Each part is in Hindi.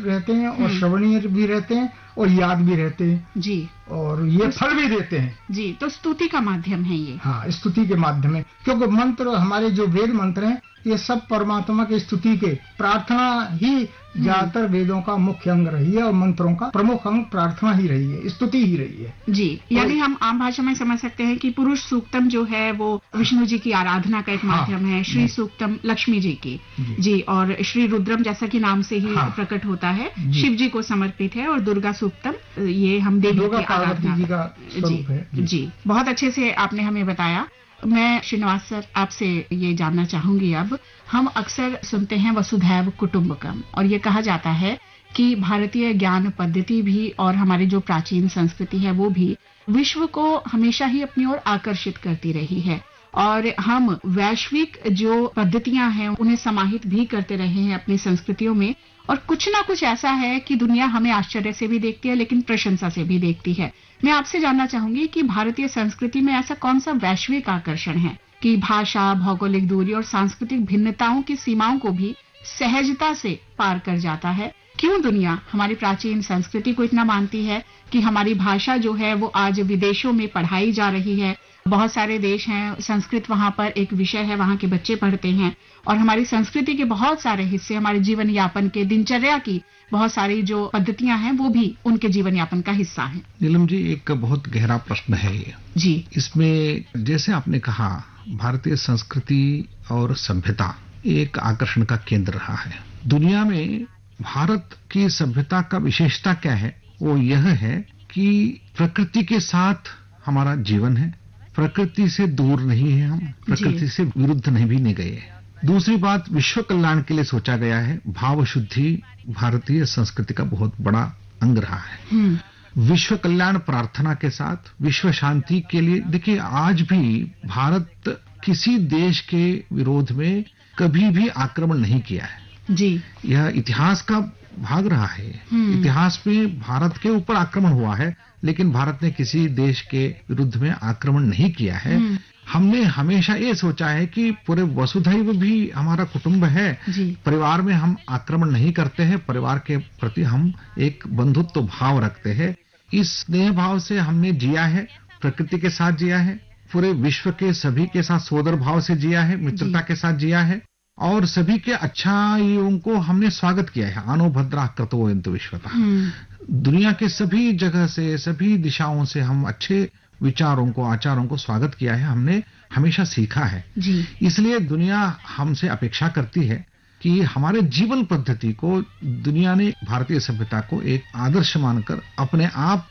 रहते हैं और श्रवणीय भी रहते हैं और याद भी रहते हैं जी, और ये फल भी देते हैं जी। तो स्तुति का माध्यम है ये। हाँ, स्तुति के माध्यम है, क्योंकि मंत्र हमारे जो वेद मंत्र हैं ये सब परमात्मा की स्तुति के, प्रार्थना ही ज्यादातर वेदों का मुख्य अंग रही है और मंत्रों का प्रमुख अंग प्रार्थना ही रही है, स्तुति ही रही है जी। यानी हम आम भाषा में समझ सकते हैं कि पुरुष सूक्तम जो है वो विष्णु जी की आराधना का एक माध्यम है, श्री सूक्तम लक्ष्मी जी की जी, और श्री रुद्रम जैसा कि नाम से ही प्रकट होता है शिव जी को समर्पित है, और दुर्गा सूक्तम ये हम देवी की आराधना जी का स्वरूप है जी। बहुत अच्छे से आपने हमें बताया। मैं श्रीनिवास सर आपसे ये जानना चाहूंगी, अब हम अक्सर सुनते हैं वसुधैव कुटुंबकम, और ये कहा जाता है कि भारतीय ज्ञान पद्धति भी और हमारी जो प्राचीन संस्कृति है वो भी विश्व को हमेशा ही अपनी ओर आकर्षित करती रही है, और हम वैश्विक जो पद्धतियां हैं उन्हें समाहित भी करते रहे हैं अपनी संस्कृतियों में, और कुछ ना कुछ ऐसा है कि दुनिया हमें आश्चर्य से भी देखती है लेकिन प्रशंसा से भी देखती है। मैं आपसे जानना चाहूंगी कि भारतीय संस्कृति में ऐसा कौन सा वैश्विक आकर्षण है कि भाषा, भौगोलिक दूरी और सांस्कृतिक भिन्नताओं की सीमाओं को भी सहजता से पार कर जाता है? क्यों दुनिया हमारी प्राचीन संस्कृति को इतना मानती है कि हमारी भाषा जो है वो आज विदेशों में पढ़ाई जा रही है? बहुत सारे देश हैं, संस्कृत वहाँ पर एक विषय है, वहाँ के बच्चे पढ़ते हैं, और हमारी संस्कृति के बहुत सारे हिस्से, हमारे जीवन यापन के, दिनचर्या की बहुत सारी जो पद्धतियां हैं वो भी उनके जीवन यापन का हिस्सा हैं। नीलम जी, एक बहुत गहरा प्रश्न है ये जी। इसमें जैसे आपने कहा, भारतीय संस्कृति और सभ्यता एक आकर्षण का केंद्र रहा है दुनिया में। भारत की सभ्यता का विशेषता क्या है? वो यह है कि प्रकृति के साथ हमारा जीवन है, प्रकृति से दूर नहीं है, हम प्रकृति से विरुद्ध नहीं भी नहीं गए। दूसरी बात, विश्व कल्याण के लिए सोचा गया है। भाव शुद्धि भारतीय संस्कृति का बहुत बड़ा अंग रहा है। विश्व कल्याण प्रार्थना के साथ विश्व शांति के लिए, देखिए आज भी भारत किसी देश के विरोध में कभी भी आक्रमण नहीं किया है जी। यह इतिहास का भाग रहा है। इतिहास में भारत के ऊपर आक्रमण हुआ है लेकिन भारत ने किसी देश के विरुद्ध में आक्रमण नहीं किया है। हमने हमेशा ये सोचा है कि पूरे वसुधैव भी हमारा कुटुंब है, परिवार में हम आक्रमण नहीं करते हैं, परिवार के प्रति हम एक बंधुत्व भाव रखते हैं। इस स्नेह भाव से हमने जिया है, प्रकृति के साथ जिया है, पूरे विश्व के सभी के साथ सोदर भाव से जिया है, मित्रता के साथ जिया है, और सभी के अच्छाइयों को हमने स्वागत किया है। आनो भद्रा क्रतो यन्तु विश्वतः। दुनिया के सभी जगह से, सभी दिशाओं से हम अच्छे विचारों को, आचारों को स्वागत किया है, हमने हमेशा सीखा है जी। इसलिए दुनिया हमसे अपेक्षा करती है कि हमारे जीवन पद्धति को दुनिया ने भारतीय सभ्यता को एक आदर्श मानकर अपने आप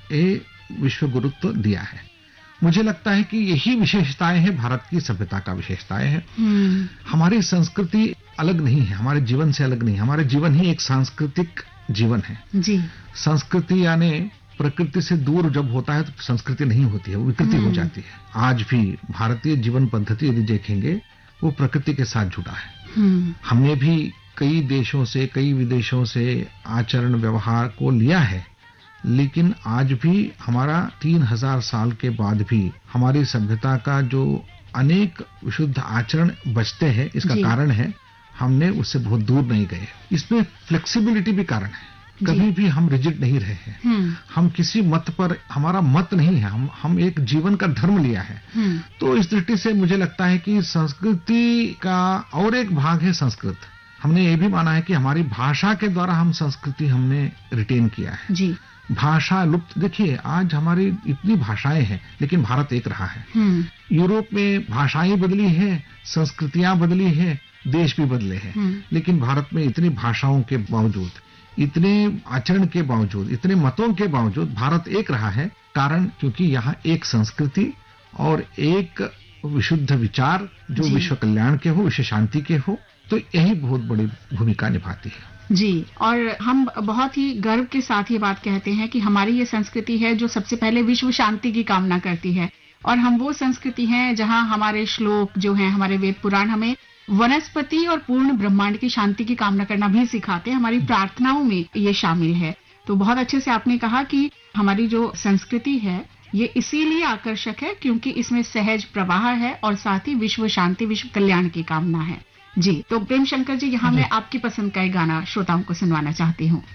विश्व गुरुत्व दिया है। मुझे लगता है कि यही विशेषताएं हैं, भारत की सभ्यता का विशेषताएं हैं। हमारी संस्कृति अलग नहीं है, हमारे जीवन से अलग नहीं, हमारे जीवन ही एक सांस्कृतिक जीवन है जी। संस्कृति यानी प्रकृति से दूर जब होता है तो संस्कृति नहीं होती है, वो विकृति हो जाती है। आज भी भारतीय जीवन पद्धति यदि देखेंगे वो प्रकृति के साथ जुड़ा है। हमने भी कई देशों से, कई विदेशों से आचरण व्यवहार को लिया है, लेकिन आज भी हमारा 3000 साल के बाद भी हमारी सभ्यता का जो अनेक विशुद्ध आचरण बचते हैं, इसका कारण है हमने उससे बहुत दूर नहीं गए। इसमें फ्लेक्सिबिलिटी भी कारण है, कभी भी हम रिजिड नहीं रहे हैं। हम किसी मत पर, हमारा मत नहीं है, हम एक जीवन का धर्म लिया है। तो इस दृष्टि से मुझे लगता है कि संस्कृति का और एक भाग है संस्कृत। हमने ये भी माना है कि हमारी भाषा के द्वारा हम संस्कृति हमने रिटेन किया है जी। भाषा लुप्त, देखिए आज हमारी इतनी भाषाएं हैं लेकिन भारत एक रहा है। यूरोप में भाषाएं बदली है, संस्कृतियां बदली है, देश भी बदले हैं, लेकिन भारत में इतनी भाषाओं के बावजूद, इतने आचरण के बावजूद, इतने मतों के बावजूद भारत एक रहा है। कारण क्योंकि यहाँ एक संस्कृति और एक विशुद्ध विचार जो विश्व कल्याण के हो, विश्व शांति के हो, तो यही बहुत बड़ी भूमिका निभाती है जी। और हम बहुत ही गर्व के साथ ये बात कहते हैं कि हमारी ये संस्कृति है जो सबसे पहले विश्व शांति की कामना करती है, और हम वो संस्कृति हैं जहाँ हमारे श्लोक जो हैं, हमारे वेद पुराण हमें वनस्पति और पूर्ण ब्रह्मांड की शांति की कामना करना भी सिखाते हैं। हमारी प्रार्थनाओं में ये शामिल है। तो बहुत अच्छे से आपने कहा कि हमारी जो संस्कृति है ये इसीलिए आकर्षक है क्योंकि इसमें सहज प्रवाह है और साथ ही विश्व शांति, विश्व कल्याण की कामना है जी। तो प्रेम शंकर जी, यहाँ मैं आपकी पसंद का एक गाना श्रोताओं को सुनवाना चाहती हूँ।